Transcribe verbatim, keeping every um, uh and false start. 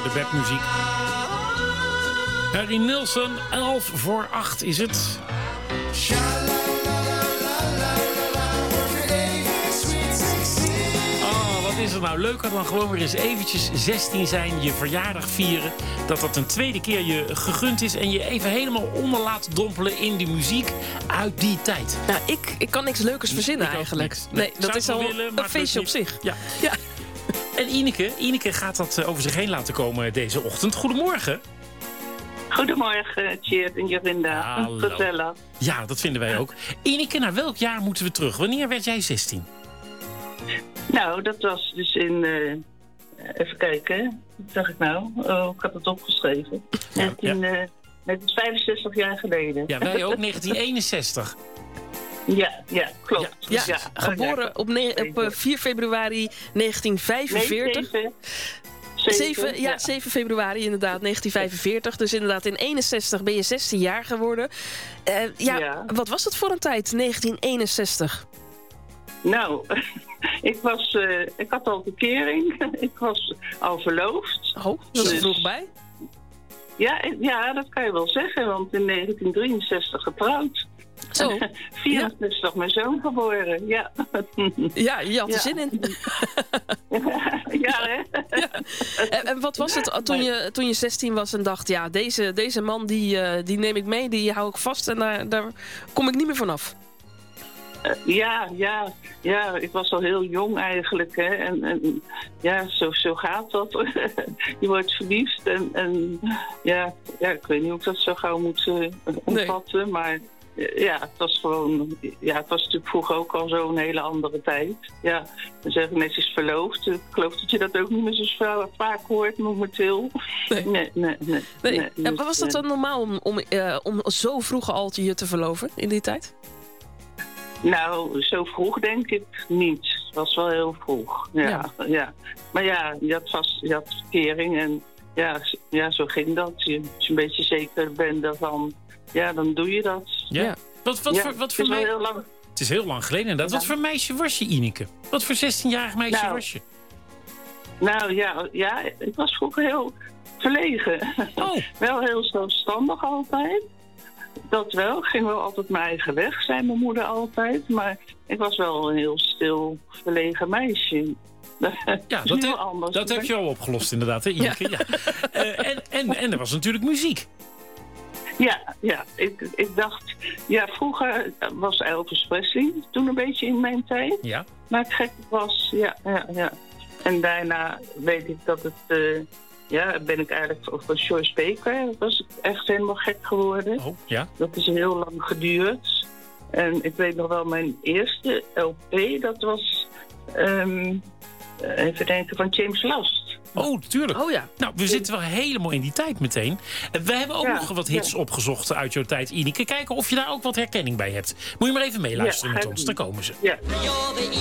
harde bedmuziek. Harry Nilsson, elf voor acht is het. Oh, wat is er nou leuker dan gewoon weer eens eventjes zestien zijn, je verjaardag vieren. Dat dat een tweede keer je gegund is en je even helemaal onder laat dompelen in de muziek uit die tijd. Nou, ik, ik kan niks leukers verzinnen ik eigenlijk. Niks. Nee, nee, dat is al willen, een feestje op zich. Ja. Ja. En Ineke, Ineke gaat dat over zich heen laten komen deze ochtend. Goedemorgen. Goedemorgen, Tjeerd en Jorinda. Hallo. Gezellig. Ja, dat vinden wij ook. Ineke, naar welk jaar moeten we terug? Wanneer werd jij zestien? Nou, dat was dus in... Uh, even kijken, wat zeg ik nou? Oh, ik had het opgeschreven. Ja, negentien, ja. Uh, net vijfenzestig jaar geleden. Ja, wij ook, negentien eenenzestig. Ja, ja, klopt. Ja, Dus ja, geboren op, ne- op uh, vier februari negentien vijfenveertig. Nee, zeven. zeven, ja, zeven februari inderdaad, negentien vijfenveertig. Dus inderdaad in eenenzestig ben je zestien jaar geworden. Uh, ja, ja, wat was het voor een tijd, negentien eenenzestig? Nou, ik, was, uh, ik had al bekering. Ik was al verloofd. Oh, dat is dus, vroeg bij. Ja, ja, dat kan je wel zeggen, want in negentien drieënzestig getrouwd. Zo. vierenzestig ja. Mijn zoon geboren, ja. Ja, je had er ja. zin in. Ja, hè? Ja. En, en wat was het toen je, toen je zestien was en dacht... ja, deze, deze man die, uh, die neem ik mee, die hou ik vast... en daar, daar kom ik niet meer vanaf. Uh, ja, ja, ja, ik was al heel jong eigenlijk. Hè? En, en ja, zo, zo gaat dat. Je wordt verliefd. En, en ja, ja, ik weet niet hoe ik dat zo gauw moet uh, omvatten. Nee. Maar ja, het was gewoon... Ja, het was natuurlijk vroeger ook al zo'n hele andere tijd. Ja, dan zeggen mensen is verloofd. Ik geloof dat je dat ook niet meer zo vaak hoort momenteel. Nee. Nee, nee, nee. nee. nee en was dat dan normaal om, om, uh, om zo vroeg al je te verloven in die tijd? Nou, zo vroeg denk ik niet. Het was wel heel vroeg. Ja, ja. ja. Maar ja, je had, vast, je had verkering en ja, ja, zo ging dat. Je, als je een beetje zeker bent daarvan, ja, dan doe je dat. Ja. ja. Wat, wat ja, voor, wat voor mij... heel lang... Het is heel lang geleden inderdaad. Ja. Wat voor meisje was je, Ineke? Wat voor zestienjarig meisje nou, was je? Nou ja, ja, ik was vroeger heel verlegen. Oh. Wel heel zelfstandig altijd. Dat wel. Ik ging wel altijd mijn eigen weg, zei mijn moeder altijd. Maar ik was wel een heel stil, verlegen meisje. Ja, dat, he, anders, dat heb je al opgelost inderdaad, hè, Ineke? Ja. Ja. Uh, en, en, en er was natuurlijk muziek. Ja, ja. Ik, ik dacht... Ja, vroeger was Elvis Presley toen een beetje in mijn tijd. Ja. Maar het gek was, ja, ja, ja. En daarna weet ik dat het... Uh, Ja, ben ik eigenlijk van Joyce Baker. Was ik echt helemaal gek geworden. Oh, ja. Dat is heel lang geduurd. En ik weet nog wel, mijn eerste L P, dat was... Um, even denken, van James Last. Oh, natuurlijk. Oh, ja. Nou, we zitten wel helemaal in die tijd meteen. We hebben ook ja, nog wat hits ja. opgezocht uit jouw tijd, Ineke. Kijken of je daar ook wat herkenning bij hebt. Moet je maar even meeluisteren ja, met ons, dan komen ze. Ja. You're the